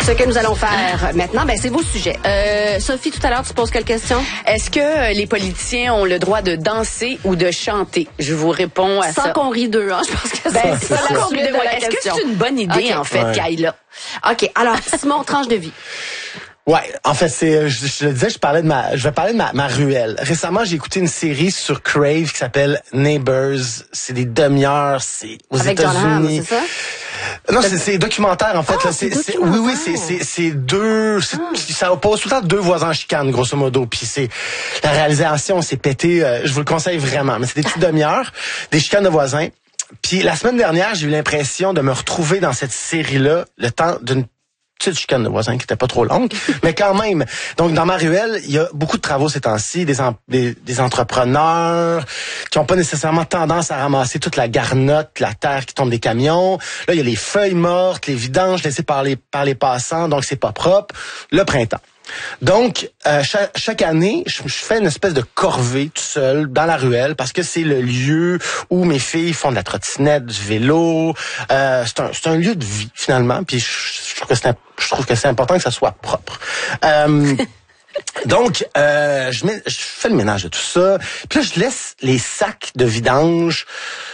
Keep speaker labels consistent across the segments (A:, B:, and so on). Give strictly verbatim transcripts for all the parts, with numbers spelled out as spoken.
A: Ce que nous allons faire maintenant, ben c'est vos sujets. Euh, Sophie, tout à l'heure, tu poses quelle question?
B: Est-ce que les politiciens ont le droit de danser ou de chanter? Je vous réponds à
A: Sans
B: ça.
A: Sans qu'on rie d'eux, hein, je pense que
B: ben,
A: c'est ça la suite de la
B: Est-ce
A: question.
B: que c'est une bonne idée,
A: okay.
B: en fait,
C: ouais.
B: qu'elle là?
A: OK, alors, Simon, tranche de vie.
C: Ouais, en fait, c'est, je, je le disais, je parlais de ma, je vais parler de ma, ma ruelle. Récemment, j'ai écouté une série sur Crave qui s'appelle Neighbors. C'est des demi-heures, c'est aux
A: Avec John Hamm, c'est ça?
C: Non, c'est, c'est documentaire, en fait,
A: ah,
C: là. C'est, c'est, oui, oui, c'est, c'est, c'est deux, c'est, ah. ça oppose tout le temps deux voisins en chicane, grosso modo. Puis c'est, la réalisation, c'est pété, euh, je vous le conseille vraiment. Mais c'est des petites demi-heures, des chicanes de voisins. Puis la semaine dernière, j'ai eu l'impression de me retrouver dans cette série-là, le temps d'une petite chicane de voisins qui était pas trop longue, mais quand même. Donc, dans ma ruelle, il y a beaucoup de travaux ces temps-ci, des, en, des, des entrepreneurs qui ont pas nécessairement tendance à ramasser toute la garnotte, la terre qui tombe des camions. Là, il y a les feuilles mortes, les vidanges laissées par les, par les passants, donc c'est pas propre. Le printemps. Donc, euh, chaque, chaque année, je, je fais une espèce de corvée tout seul dans la ruelle parce que c'est le lieu où mes filles font de la trottinette, du vélo. Euh, c'est un, c'est un lieu de vie finalement. Puis je, je trouve que c'est, je trouve que c'est important que ça soit propre. Euh, donc, euh, je, mets, je fais le ménage de tout ça. Puis là, je laisse les sacs de vidange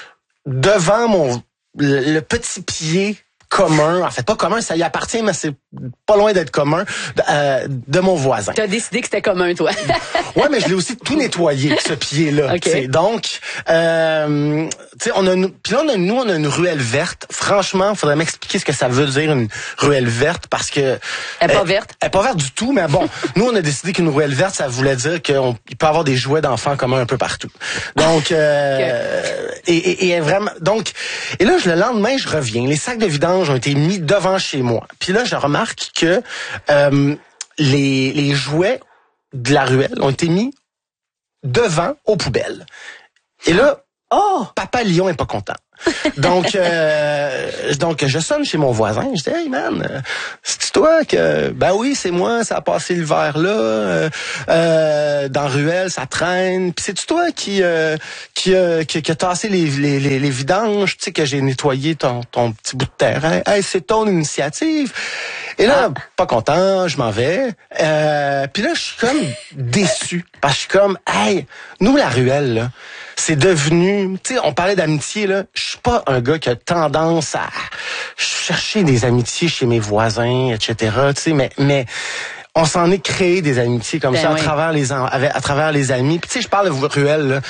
C: devant mon le, le petit pied commun, en fait pas commun, ça y appartient, mais c'est pas loin d'être commun, euh, de mon voisin.
B: T'as décidé que c'était commun, toi.
C: Ouais, mais je l'ai aussi tout nettoyé, ce pied-là.
B: Okay.
C: Donc, euh, tu sais, on a, puis là, on a, nous, on a une ruelle verte. Franchement, il faudrait m'expliquer ce que ça veut dire une ruelle verte, parce que
B: elle est pas verte.
C: Elle est pas verte du tout, mais bon, nous, on a décidé qu'une ruelle verte, ça voulait dire qu'il peut y avoir des jouets d'enfants communs un peu partout. Donc, euh, okay. et, et, et vraiment, donc, et là, le lendemain, je reviens. Les sacs de vidange ont été mis devant chez moi. Puis là, je remarque que euh, les, les jouets de la ruelle ont été mis devant aux poubelles. Et là, oh, Papa Lion est pas content. Donc, euh, donc je sonne chez mon voisin. Je dis, hey man, euh, c'est toi que, ben oui, c'est moi. Ça a passé l'hiver là, euh, euh, dans ruelle, ça traîne. Puis c'est toi qui, euh, qui, euh, qui, qui a tassé les, les, les, les vidanges, tu sais que j'ai nettoyé ton, ton petit bout de terrain. Hey, c'est ton initiative. Et là, ah. pas content, je m'en vais. Euh, puis là, je suis comme déçu parce que je suis comme, hey, nous la ruelle là. C'est devenu, tu sais, on parlait d'amitié, là. Je suis pas un gars qui a tendance à chercher des amitiés chez mes voisins, et cetera. Tu sais, mais, mais on s'en est créé des amitiés comme ben ça oui. à travers les, à, à travers les amis. Puis tu sais, je parle de ruelle, là.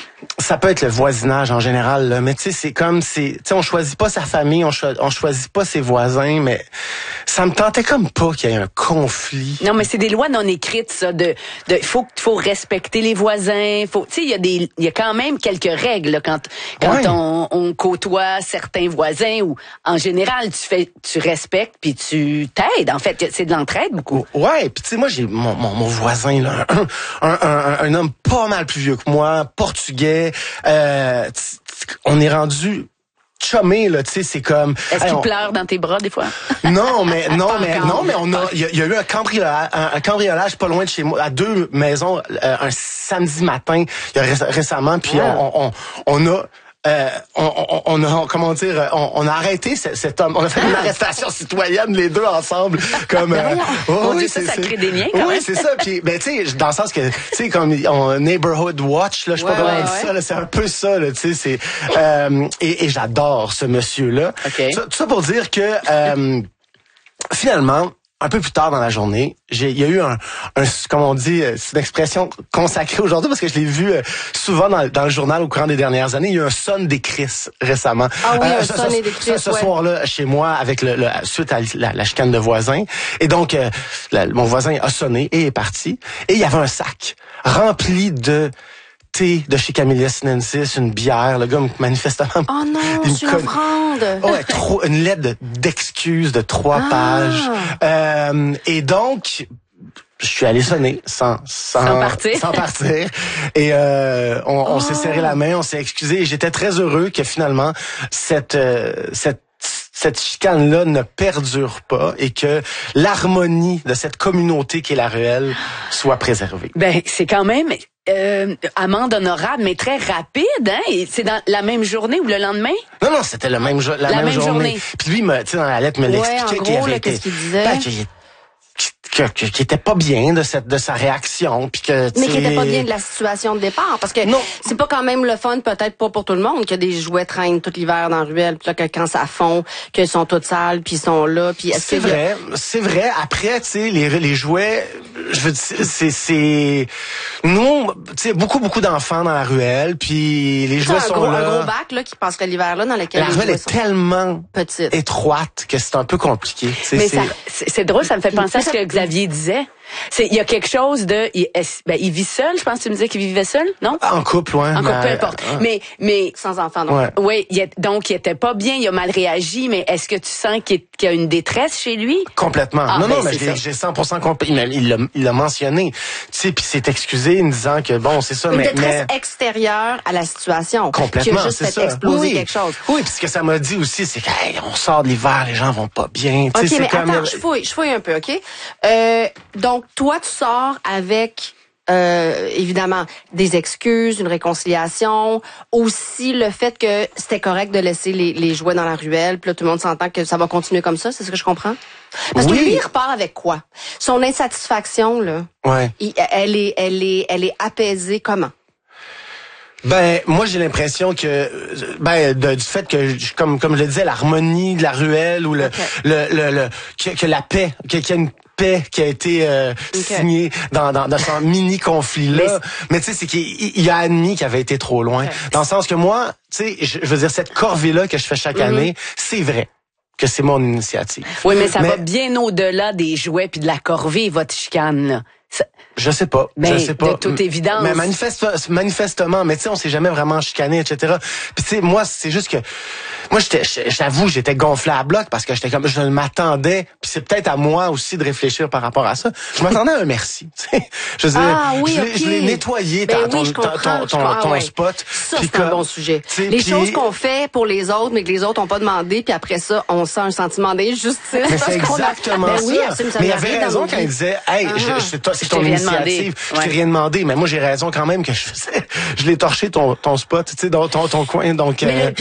C: Ça peut être le voisinage en général, là, mais tu sais, c'est comme, c'est, tu sais, on choisit pas sa famille, on, cho- on choisit pas ses voisins, mais ça me tentait comme pas qu'il y ait un conflit.
B: Non, mais c'est des lois non écrites, ça, de, de, faut, faut respecter les voisins, faut, tu sais, il y a des, il y a quand même quelques règles, là, quand, quand ouais. on, on côtoie certains voisins ou, en général, tu fais, tu respectes puis tu t'aides, en fait, c'est de l'entraide beaucoup.
C: Ouais, puis tu sais, moi, j'ai mon, mon, mon voisin, là, un, un, un, un homme pas mal plus vieux que moi, portugais. Euh, on est rendu chumé là, tu sais, c'est comme.
B: Est-ce
C: hey,
B: qu'il
C: on...
B: pleure dans tes bras des fois?
C: Non, mais non, mais non, mais on a, il y, y a eu un cambriolage, un, un cambriolage pas loin de chez moi, à deux maisons, euh, un samedi matin, il y a ré- récemment, puis ouais. on, on, on a. Euh, on, on, on a, comment dire, on, on a arrêté cet, cet homme, on a fait une arrestation citoyenne les deux ensemble, comme. Euh,
B: oh, oh, oui, ça, ça crée des liens. Quand
C: oui,
B: même.
C: c'est ça. Puis, ben tu sais, dans le sens que, tu sais, comme on, neighborhood watch, là, je sais
B: ouais,
C: pas comment
B: ouais,
C: on dit
B: ouais.
C: ça, là, c'est un peu ça, là, tu sais, c'est. Euh, et, et j'adore ce monsieur-là.
B: Okay.
C: Ça, tout ça pour dire que euh, finalement. Un peu plus tard dans la journée, j'ai, il y a eu un, un, comme on dit, c'est une expression consacrée aujourd'hui parce que je l'ai vu souvent dans, dans le journal au courant des dernières années. Il y a eu un son des Chris récemment.
A: Ah oui,
C: euh,
A: un
C: ce,
A: son
C: ce,
A: des Chris,
C: ce
A: ouais.
C: soir-là, chez moi, avec le, le suite à la, la chicane de voisins. Et donc, euh, la, mon voisin a sonné et est parti. Et il y avait un sac rempli de thé de chez Camellia Sinensis, une bière, le gars manifestement.
A: Oh non, c'est une offrande.
C: Ouais, trop, une lettre de, d'excuses de trois ah. pages. Euh, et donc, je suis allé sonner sans sans,
B: sans partir.
C: Sans partir. Et euh, on, on oh. s'est serré la main, on s'est excusé. Et j'étais très heureux que finalement cette euh, cette cette chicane-là ne perdure pas et que l'harmonie de cette communauté qui est la ruelle soit préservée.
B: Ben, c'est quand même euh, amende honorable, mais très rapide, hein? Et c'est dans la même journée ou le lendemain?
C: Non, non, c'était le même jo- la,
B: la
C: même,
B: même
C: journée.
B: journée.
C: Puis lui, me, tu sais, dans la lettre, me
A: Ouais,
C: l'expliquait
A: en
C: qu'il
A: gros,
C: avait
A: là,
C: été...
A: qu'est-ce qu'il disait?
C: Ben, qu'il que, que, qui était pas bien de cette de sa réaction puis que
A: Mais qui était pas bien de la situation de départ parce que
C: non.
A: c'est pas quand même le fun, peut-être pas pour tout le monde, que des jouets traînent tout l'hiver dans la ruelle, puis là que quand ça fond, qu'ils sont toutes sales, puis ils sont là, puis est-ce
C: c'est
A: que
C: vrai, a... c'est vrai. Après, tu sais, les les jouets, je veux dire, c'est c'est nous, tu sais, beaucoup beaucoup d'enfants dans la ruelle, puis les jouets
A: un
C: sont
A: gros,
C: là.
A: Un gros bac là qui passerait l'hiver là dans lequel
C: la
A: les
C: ruelle
A: jouets
C: est
A: sont
C: tellement
A: petites,
C: étroite que c'est un peu compliqué. T'sais,
B: mais
C: c'est...
B: ça, c'est, c'est drôle, ça me fait penser à ce que Xavier disait. C'est, il y a quelque chose de, il, ben, il vit seul, je pense que tu me disais qu'il vivait seul, non?
C: En couple, ouais.
B: En couple,
C: mais,
B: peu importe.
C: euh,
B: Mais, mais,
A: sans enfants donc.
C: Ouais.
B: oui, il est, donc il était pas bien, il a mal réagi, mais est-ce que tu sens qu'il, est, qu'il y a une détresse chez lui?
C: Complètement.
B: Ah,
C: non,
B: ben,
C: non, mais
B: c'est
C: j'ai,
B: ça.
C: j'ai cent pour cent compris. Il, il l'a, il l'a mentionné. Tu sais, puis s'est excusé en disant que bon, c'est ça,
A: Une
C: mais,
A: détresse
C: mais
A: extérieure à la situation.
C: complètement,
A: Qui a juste
C: c'est
A: fait
C: ça.
A: exploser
C: oui.
A: quelque chose.
C: Oui, puis ce que ça m'a dit aussi, c'est qu'on sort de l'hiver, les gens vont pas bien. Tu
A: OK,
C: sais,
A: mais
C: c'est comme
A: attends, je fouille, je fouille un peu, OK? Euh, donc, toi, tu sors avec, euh, évidemment, des excuses, une réconciliation, aussi le fait que c'était correct de laisser les, les jouets dans la ruelle, puis là, tout le monde s'entend que ça va continuer comme ça, c'est ce que je comprends? Parce
C: Oui.
A: que lui, il repart avec quoi? Son insatisfaction, là,
C: Ouais.
A: il- elle est, elle est, elle est apaisée comment?
C: Ben, moi, j'ai l'impression que, ben, de- du fait que, je- comme, comme je le disais, l'harmonie de la ruelle ou le,
A: Okay.
C: le, le, le- que, que la paix, que- qu'il y a une paix qui a été euh,
A: Okay.
C: signée dans, dans, dans ce mini conflit-là. Mais, tu sais, c'est qu'il il a admis qu'il avait été trop loin.
A: Okay.
C: Dans le sens que moi, tu sais, je, je veux dire, cette corvée-là que je fais chaque
A: Mm-hmm.
C: année, c'est vrai que c'est mon initiative.
B: Oui, mais ça
C: Mais-
B: va bien au-delà des jouets puis de la corvée, votre chicane, là. Ça-
C: Je sais pas.
B: Ben,
C: je sais pas.
B: de toute évidence.
C: Mais manifeste, manifestement, mais tu sais, on s'est jamais vraiment chicané, et cetera. Puis tu sais, moi, c'est juste que, moi, j'étais, j'avoue, j'étais gonflé à bloc parce que j'étais comme, je m'attendais. Puis c'est peut-être à moi aussi de réfléchir par rapport à ça. Je m'attendais à un merci. Tu sais, je veux dire,
A: Ah, oui,
C: je l'ai,
A: ok.
C: je l'ai nettoyé
A: Ben
C: ton,
A: oui, je
C: ton,
A: comprends,
C: ton,
A: je
C: ton,
A: comprends,
C: ton
A: ouais.
C: spot.
A: Ça,
C: Puis
A: c'est un
C: comme-
A: bon sujet.
C: tu sais,
A: Les
C: puis-
A: choses qu'on fait pour les autres, mais que les autres n'ont pas demandé, puis après ça, on sent un sentiment d'injustice.
C: Mais
A: parce
C: c'est
A: qu'on a-
C: exactement
A: ben
C: ça.
A: oui, absolument, ça
C: mais il
A: m'est
C: avait
A: arrivé dans
C: raison
A: nos
C: quand il
A: vies.
C: disait, hey, je-
A: Ah.
C: je- c'est toi- c'est
B: Je
C: ton
B: t'ai rien demandé.
C: initiative. Je
B: Ouais.
C: t'ai rien demandé, mais moi j'ai raison quand même que je faisais, je l'ai torché ton ton spot, tu sais, dans ton ton coin, donc.
B: Mais
C: euh,
B: le-